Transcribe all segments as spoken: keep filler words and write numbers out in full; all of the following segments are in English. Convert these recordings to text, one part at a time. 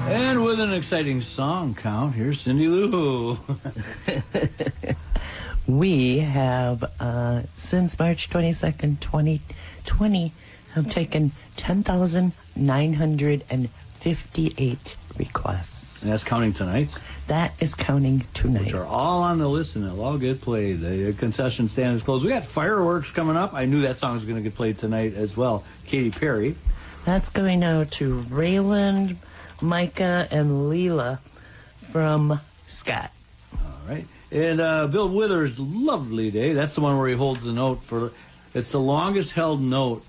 And with an exciting song count, here's Cindy Lou. We have, uh, since March twenty-second, twenty twenty, have taken ten thousand nine hundred fifty-eight requests. And that's counting tonight's? That is counting tonight. Which are all on the list, and they'll all get played. The concession stand is closed. We got fireworks coming up. I knew that song was going to get played tonight as well. Katy Perry. That's going out to Rayland, Micah, and Leela from Scott. All right. And uh, Bill Withers' Lovely Day. That's the one where he holds the note for. It's the longest held note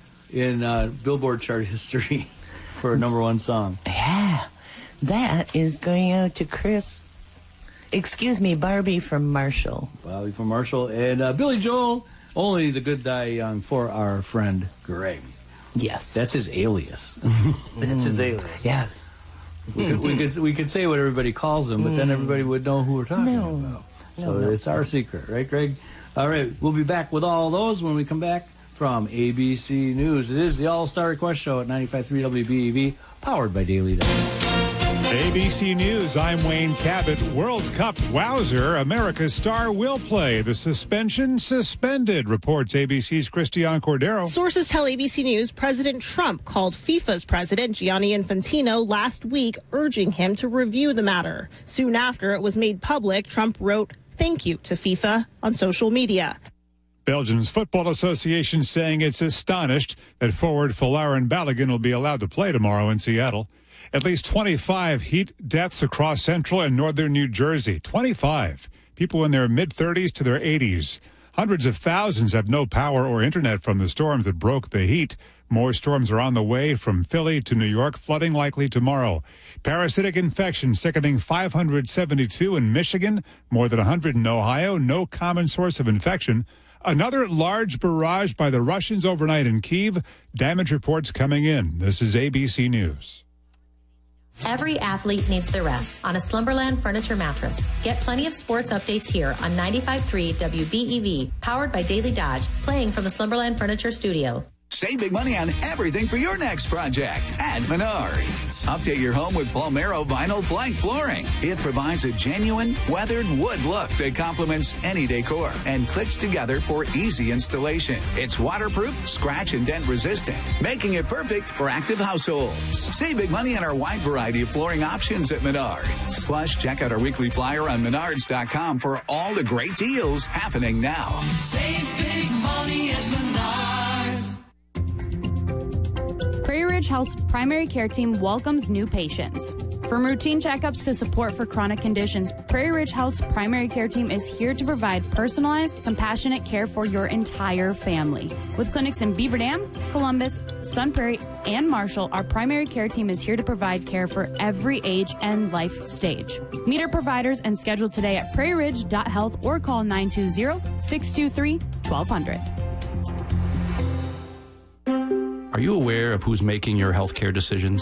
in uh, Billboard chart history for a number one song. Yeah. That is going out to Chris. Excuse me, Barbie from Marshall. Barbie from Marshall. And uh, Billy Joel, Only the Good Die Young, for our friend Greg. Yes. That's his alias. That's his alias. Yes. We could, we could we could say what everybody calls him, but then everybody would know who we're talking No. about. So No, no. it's our secret, right, Greg? All right, we'll be back with all those when we come back from A B C News. It is the All-Star Request Show at ninety-five point three W B E V, powered by Daily Dot. A B C News, I'm Wayne Cabot. World Cup wowzer, America's star will play. The suspension suspended, reports A B C's Christiane Cordero. Sources tell A B C News President Trump called FIFA's president, Gianni Infantino, last week, urging him to review the matter. Soon after it was made public, Trump wrote, "Thank you" to FIFA on social media. Belgium's Football Association saying it's astonished that forward Folarin Balogun will be allowed to play tomorrow in Seattle. At least twenty-five heat deaths across central and northern New Jersey. twenty-five. People in their mid-thirties to their eighties. Hundreds of thousands have no power or internet from the storms that broke the heat. More storms are on the way from Philly to New York, flooding likely tomorrow. Parasitic infection sickening five hundred seventy-two in Michigan, more than one hundred in Ohio. No common source of infection. Another large barrage by the Russians overnight in Kyiv. Damage reports coming in. This is A B C News. Every athlete needs their rest on a Slumberland furniture mattress. Get plenty of sports updates here on ninety-five point three W B E V, powered by Daily Dodge, playing from the Slumberland Furniture Studio. Save big money on everything for your next project at Menards. Update your home with Palmero vinyl plank flooring. It provides a genuine weathered wood look that complements any decor and clicks together for easy installation. It's waterproof, scratch and dent resistant, making it perfect for active households. Save big money on our wide variety of flooring options at Menards. Plus, check out our weekly flyer on menards dot com for all the great deals happening now. Save big money at Menards. Prairie Ridge Health's primary care team welcomes new patients. From routine checkups to support for chronic conditions, Prairie Ridge Health's primary care team is here to provide personalized, compassionate care for your entire family. With clinics in Beaver Dam, Columbus, Sun Prairie, and Marshall, our primary care team is here to provide care for every age and life stage. Meet our providers and schedule today at prairie ridge dot health or call nine two zero, six two three, one two zero zero. Are you aware of who's making your healthcare decisions?